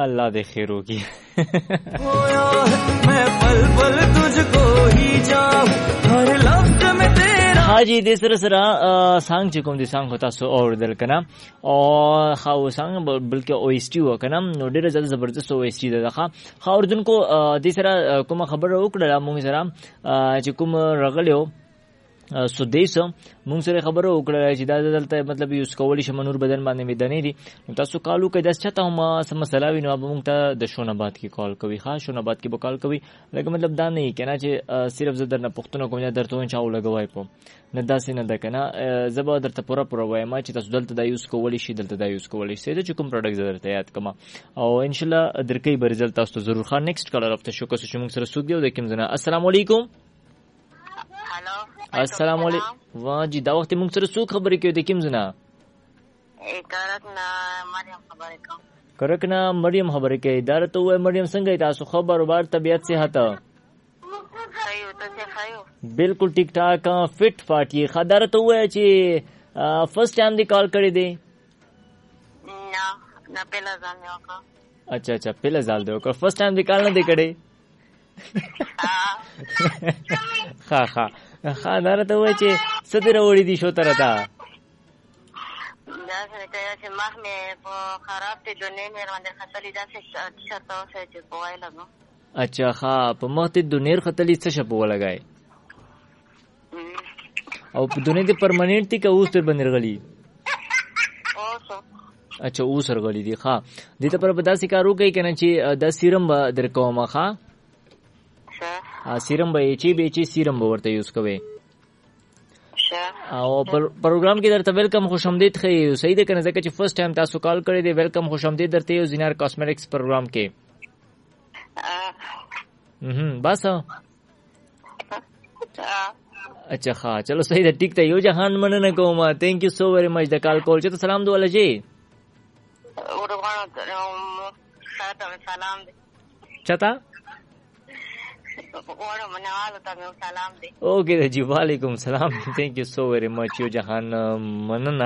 अल्लाह दे खैर होगी. मैं पल पल तुझको ही चाहूं हर लफ्ज में तेरा. हाजी दे सरा सांग چې کوم دي सांग होता सो اور دل کنا او خاو सांग بلکې اوېسټي وکنم نو ډیره زړه زبردست اوېسټي ده ښه خاوردن کو دې سره کوم خبر وکړه موږ سره چې کوم رغلیو سو دیس مونږ سره خبرو وکړه چې دا دلته مطلب یوز کولی شي منور بدن باندې میدانې دي تاسو کالو کې داس چاته هم سم مسله وینو اب مونږ ته د شوناباد کې کال کوي ښه شوناباد کې به کال کوي لکه مطلب دا نه کنه چې صرف زه درنه پښتنه کوم یا درته چاو لګوي په نه داسې نه ده کنه زبا درته پورا وایم چې تاسو دلته دا یوز کولی شي دلته دا یوز کولی شي چې کوم پروډکټ درته یاد کما او ان شاء الله درکې به رزلټ تاسو ضرور خان نیکسټ کالر افته شو کوم چې مونږ سره سوق دی د کوم زنه السلام علیکم. السلام علیکم. وا جی دا وخت موږ سره څوک خبرې کوي د کوم زنه؟ کرکنا مریم خبرې کوي. دا ته وای مریم څنګه تاسو خبر بار طبيعت صحت؟ بالکل ټیک ټاک فټ فاټي. خدار ته وای چې فرست ټایم دی کال کړی دی؟ نه پهلا ځان یو کا. اچھا پهلا ځال دی او فرست ټایم دی کال نه دی کړی؟ ها خاناره ته وای چې صدره وړي دي شو تر تا دا څنګه چې مخ مې په خراب ته دنه مې باندې خطلې دا څه شرط اوسه چې کوای لګو. اچھا ها په مخ ته دنیر خطلې څه شپو لګای او په دنه دې پرمننت تی که اوس تر باندې غلي اوسه. اچھا اوس رغلي دي. ها دې ته پر په داسې کارو کوي کنه چې د سیرم در کومه ها سیرم به چې سیرم به ورته یوز کوي او پروګرام کې درته ویلکم خوشامدید خې صحیح ده کنه ځکه چې فرست ټایم تاسو کال کړی دی ویلکم خوشامدید درته یو زینار کاسمیټکس پروګرام کې بس اچھا ها چلو صحیح ده ټیک ته یو جهان مننه کوم تھینک یو سو ویری مچ د کال کول چې سلام دوله جی سلام چتا اوکے جی وعلیکم السلام تھینک یو سو ویری مچ یو جهان مننه